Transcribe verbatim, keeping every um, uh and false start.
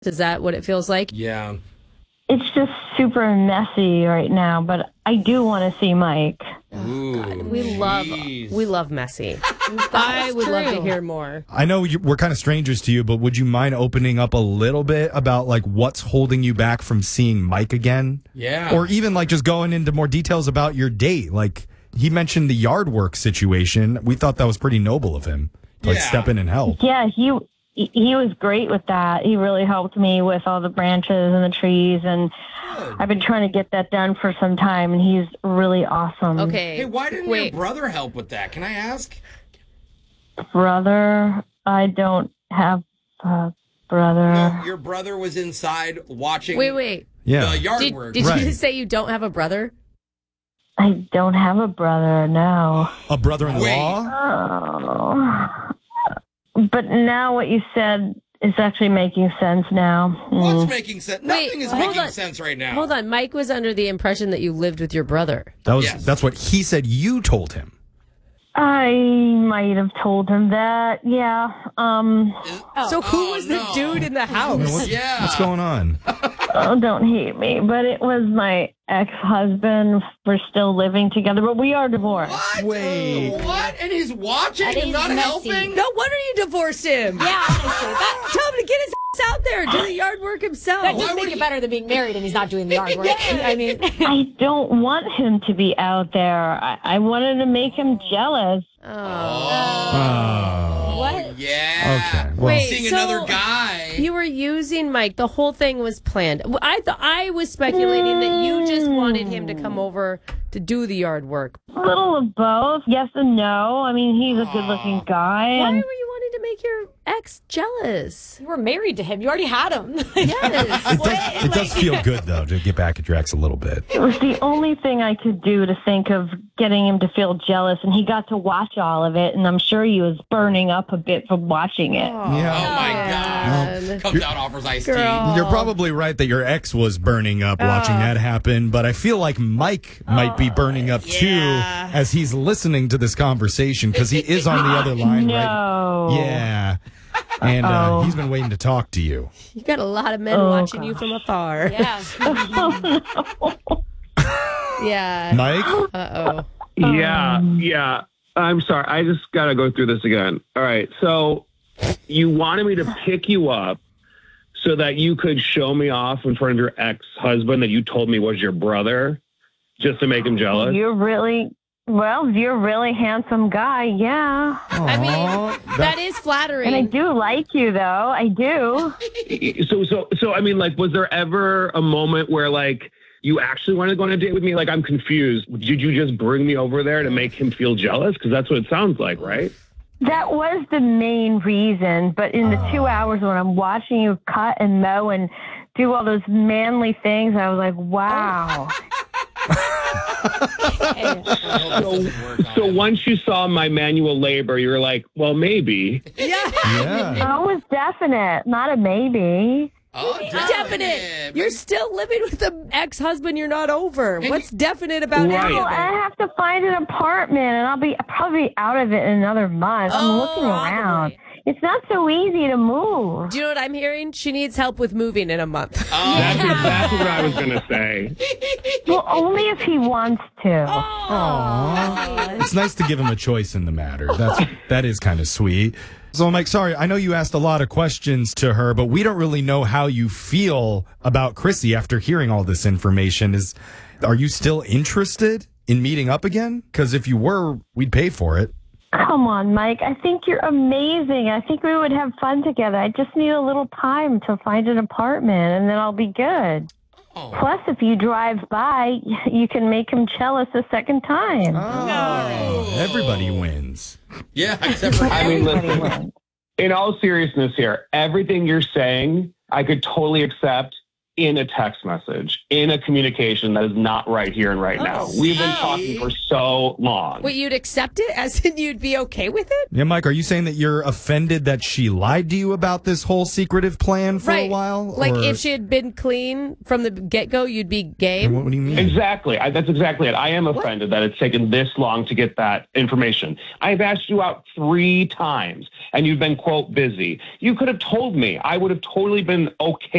Is that what it feels like? Yeah. It's just super messy right now, but I do want to see Mike. Ooh, God, we love geez. we love messy. I would love to hear more. I know you, we're kind of strangers to you, but would you mind opening up a little bit about like what's holding you back from seeing Mike again? Yeah. Or even like just going into more details about your date. Like he mentioned the yard work situation. We thought that was pretty noble of him to like Yeah. step in and help. Yeah, he he was great with that. He really helped me with all the branches and the trees, and Good. I've been trying to get that done for some time, and he's really awesome. Okay. Hey, why didn't Wait. your brother help with that? Can I ask? Brother, I don't have a brother. No, your brother was inside watching Wait, wait. Yeah. the yard Did, work. did Right. you just say you don't have a brother? I don't have a brother, no. A brother-in-law? Oh. But now what you said is actually making sense now. What's Mm. making sense? Wait, Nothing is hold making on. sense right now. Hold on. Mike was under the impression that you lived with your brother. That was Yes. that's what he said you told him. I might have told him that, yeah. Um, So who Oh, was the no. dude in the house? What- Yeah. What's going on? oh, don't hate me, but it was my ex-husband. We're still living together, but we are divorced. What? Wait. What? And he's watching That and is not messy. helping? No wonder you divorced him. Yeah, honestly. That, Tell him to get his ass out there, do the yard work himself. that Why does would make he- it better than being married and he's not doing the yard work. I mean, I don't want him to be out there. I, I wanted to make him jealous. Oh. What? Yeah. Okay. Well, Wait, Seeing so another guy. You were using Mike. The whole thing was planned. I thought I was speculating that you just wanted him to come over to do the yard work. A little of both, yes and no. I mean, he's a good-looking guy. Why were And you wanting to make your ex jealous? You were married to him. You already had him. Yes. it does, it does feel good, though, to get back at your ex a little bit. it was the only thing I could do to think of getting him to feel jealous, and he got to watch all of it, and I'm sure he was burning up a bit from watching it. Oh Yeah. my God. gosh. Comes out, offers iced tea. Girl. You're probably right that your ex was burning up watching that happen, but I feel like Mike might be burning up yeah. too as he's listening to this conversation because he is on the other line right No. Yeah. And uh, Uh-oh. he's been waiting to talk to you. You got a lot of men Oh, watching you gosh. from afar. Yeah. Yeah. Mike? Uh oh. Yeah, yeah. I'm sorry. I just got to go through this again. All right. So you wanted me to pick you up so that you could show me off in front of your ex-husband that you told me was your brother just to make him jealous? You're really, well, you're a really handsome guy, yeah. I mean, Aw, that is flattering. And I do like you, though. I do. So, so, so, I mean, like, was there ever a moment where, like, you actually wanted to go on a date with me? Like, I'm confused. Did you just bring me over there to make him feel jealous? Because that's what it sounds like, right? That was the main reason. But in the two hours when I'm watching you cut and mow and do all those manly things, I was like, wow. So, so once you saw my manual labor, you were like, well, maybe. yeah. Yeah. Oh, it was definite, not a maybe. Oh, Definite. You're still living with the ex-husband you're not over. What's definite about Right. any Well, of I it? have to find an apartment, and I'll be I'll probably be out of it in another month. I'm Oh, looking around. probably. It's not so easy to move. Do you know what I'm hearing? She needs help with moving in a month. That's, that's what I was going to say. Well, only if he wants to. Aw. It's nice to give him a choice in the matter. That's that is kind of sweet. So, Mike, sorry, I know you asked a lot of questions to her, but we don't really know how you feel about Chrissy after hearing all this information. Is are you still interested in meeting up again? Because if you were, we'd pay for it. Come on, Mike. I think you're amazing. I think we would have fun together. I just need a little time to find an apartment, and then I'll be good. Oh. Plus, if you drive by, you can make him jealous a second time. Oh, everybody wins. Yeah, except for I mean, Everybody listen, wins. in all seriousness here, everything you're saying, I could totally accept in a text message, in a communication that is not right here and right Oh, now. We've been see? talking for so long. Wait, you'd accept it? As in you'd be okay with it? Yeah, Mike, are you saying that you're offended that she lied to you about this whole secretive plan for right. a while? Like or- if she had been clean from the get-go, you'd be game? What, what do you mean? Exactly. I, that's exactly it. I am offended that it's taken this long to get that information. I've asked you out three times and you've been, quote, busy. You could have told me. I would have totally been okay